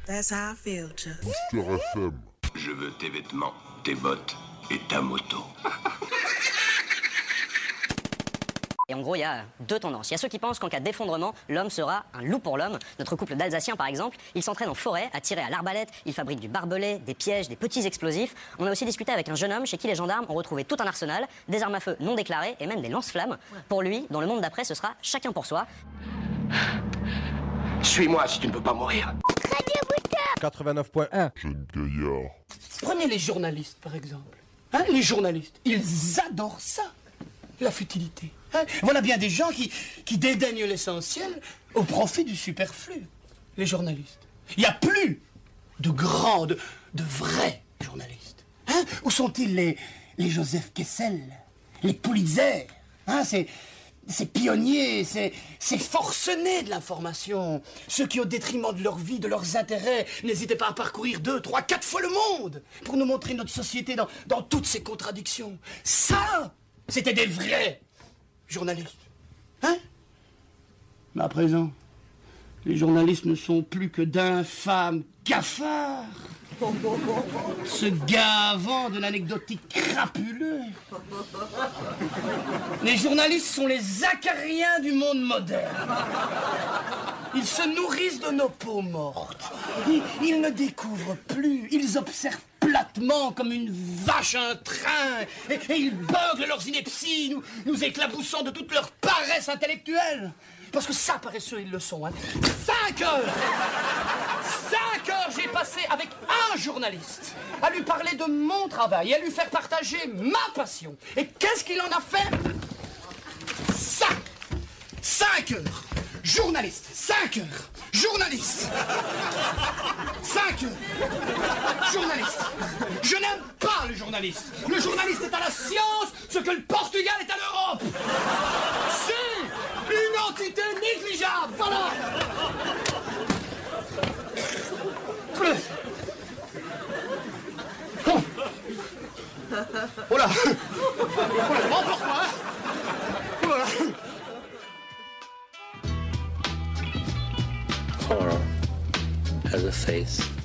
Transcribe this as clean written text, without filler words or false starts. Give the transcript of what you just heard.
That's how I feel, Chuck. Mister FM. Je veux tes vêtements, tes bottes et ta moto. Et en gros, il y a deux tendances. Il y a ceux qui pensent qu'en cas d'effondrement, l'homme sera un loup pour l'homme. Notre couple d'Alsaciens, par exemple, il s'entraîne en forêt à tirer à l'arbalète, il fabrique du barbelé, des pièges, des petits explosifs. On a aussi discuté avec un jeune homme chez qui les gendarmes ont retrouvé tout un arsenal, des armes à feu non déclarées et même des lance-flammes. Pour lui, dans le monde d'après, ce sera chacun pour soi. Suis-moi si tu ne peux pas mourir. 89.1. Jeune gaillard. Prenez les journalistes, par exemple. Hein, les journalistes, ils adorent ça, la futilité. Hein, voilà bien des gens qui dédaignent l'essentiel au profit du superflu. Les journalistes. Il n'y a plus de grands, de vrais journalistes. Hein, où sont-ils les Joseph Kessel, les Pulitzer, hein, ces pionniers, ces forcenés de l'information, ceux qui, au détriment de leur vie, de leurs intérêts, n'hésitaient pas à parcourir 2, 3, 4 fois le monde pour nous montrer notre société dans toutes ses contradictions. Ça, c'était des vrais journalistes. Hein? Mais à présent, les journalistes ne sont plus que d'infâmes cafards, se gavant de l'anecdotique crapuleux. Les journalistes sont les acariens du monde moderne. Ils se nourrissent de nos peaux mortes. Ils ne découvrent plus, ils observent platement comme une vache un train et ils beuglent leurs inepties, nous éclaboussant de toute leur paresse intellectuelle. Parce que ça, paresseux, ils le sont. Hein. 5 heures j'ai passé avec un journaliste à lui parler de mon travail et à lui faire partager ma passion. Et qu'est-ce qu'il en a fait? Ça 5 heures journaliste, 5 heures journaliste, 5 heures journaliste. Je n'aime pas le journaliste. Le journaliste est à la science ce que le Portugal est à l'Europe. C'est une entité négligeable, voilà. Voilà. Emporte-moi. Voilà. Horror has a face.